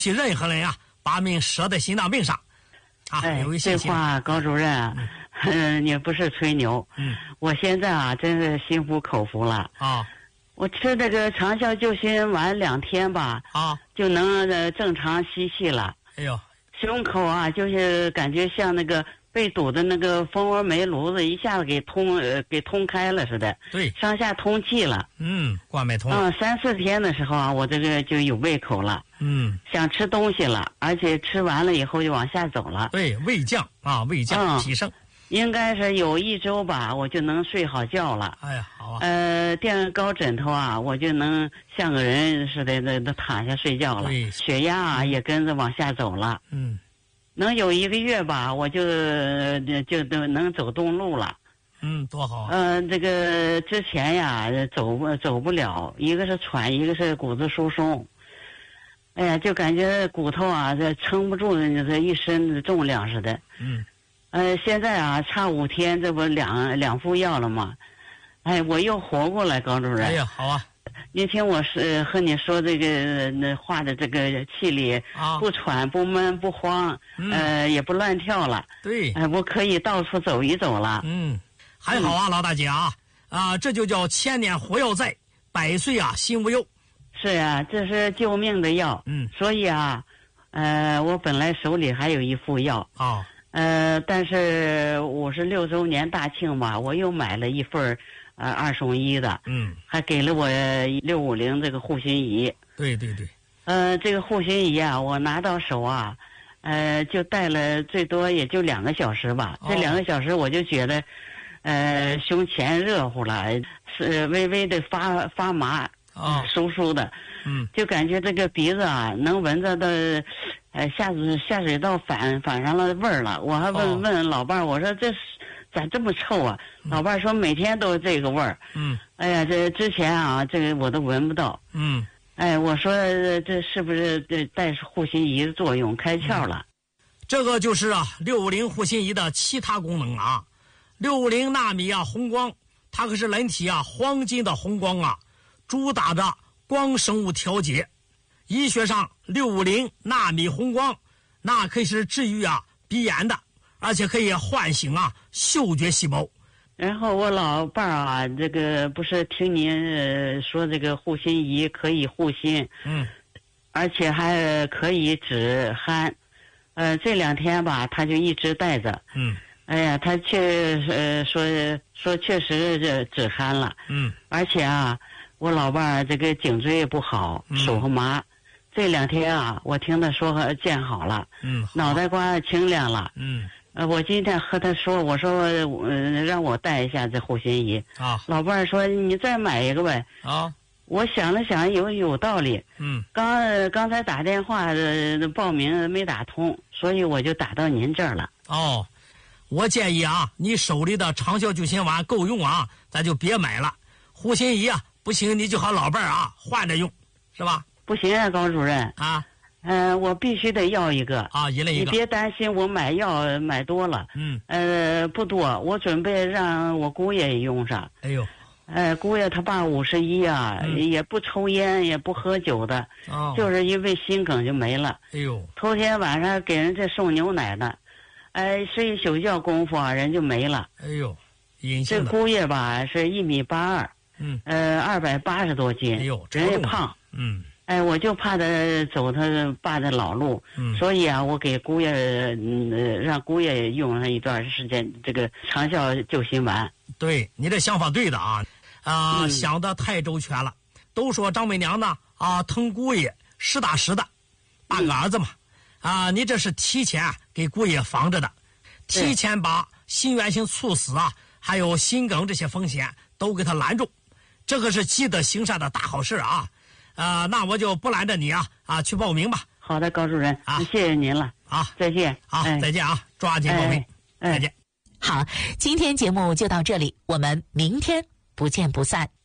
任何人呀，把命舍在心脏病上，有一些这话高主任，你不是吹牛，我现在啊，真是心服口服了啊。 我吃这个长效救心丸2天吧，就能正常吸气了。 哎呦， 胸口啊，就是感觉像那个被堵的那个蜂窝煤炉子一下子给通开了似的。 对， 上下通气了。 灌脉通了。 3、4天的时候啊，我这个就有胃口了。想吃东西了，而且吃完了以后就往下走了。 对，胃降啊，胃降脾盛。 应该是有1周吧，我就能睡好觉了。 哎呀，好啊。 垫个高枕头啊，我就能像个人似的躺下睡觉了。 对， 血压啊也跟着往下走了。能有1个月吧，我就都能走动路了。 多好啊。 这个之前呀走不了，一个是喘，一个是骨质疏松。哎呀，就感觉骨头啊这撑不住这一身的重量似的。现在啊差5天，这不两副药了吗？哎，我又活过来，高主任。 哎呀，好啊。 您听我和你说这个话的这个气里不喘不闷不慌，也不乱跳了。 对， 我可以到处走一走了。 还好啊，老大姐啊，这就叫千年活药在，百岁啊心无忧。 是啊，这是救命的药。所以啊，我本来手里还有1副药。但是56周年大庆嘛，我又买了1份2送1的。还给了我650这个护心仪。对。这个护心仪啊，我拿到手啊，就戴了最多也就2个小时吧。这2个小时我就觉得，胸前热乎了，是微微的发麻，酥的。就感觉这个鼻子啊，能闻着的。下水道反上了味儿了。我还问老伴儿，我说这咋这么臭啊？老伴儿说每天都是这个味儿。哎呀，这之前啊，这个我都闻不到。我说这是不是这带护心仪的作用开窍了？ 这个就是650护心仪的其他功能啊。650纳米红光，它可是人体黄金的红光啊，主打着光生物调节。医学上650纳米红光，那可以是治愈鼻炎的，而且可以唤醒嗅觉细胞。 然后我老伴儿这个不是听您说这个护心仪可以护心，而且还可以止鼾。这2天吧，他就一直带着。哎呀，他说确实是止鼾了。而且我老伴儿这个颈椎也不好，手和麻。这2天我听他说见好了，脑袋瓜清亮了。我今天和他说，我说让我带一下这护心仪。老伴儿说你再买一个呗。我想了想，有道理。刚才打电话报名没打通，所以我就打到您这儿了。 我建议你手里的长效救心丸够用咱就别买了。护心仪不行，你就和老伴儿换着用，是吧？ 不行啊，高主任我必须得要一个一人一个。 你别担心，我买药买多了。不多，我准备让我姑爷也用上。 哎呦， 姑爷他爸51也不抽烟也不喝酒的，就是因为心梗就没了。 哎呦， 头天晚上给人这送牛奶呢，睡一宿觉功夫人就没了。 哎呦，隐性的。这姑爷吧是1.82米，280多斤。 哎呦， 人也胖。我就怕他走他爸的老路，所以我给姑爷让姑爷用上一段时间这个长效救心丸。 对，你这想法对的想得太周全了。都说张美娘呢疼姑爷实打实的8个儿子嘛你这是提前给姑爷防着的，提前把心源性猝死还有心梗这些风险都给他拦住，这可是积德行善的大好事那我就不拦着你去报名吧。 好的，高主任谢谢您了再见。 再见抓紧报名。再见。 好，今天节目就到这里，我们明天不见不散。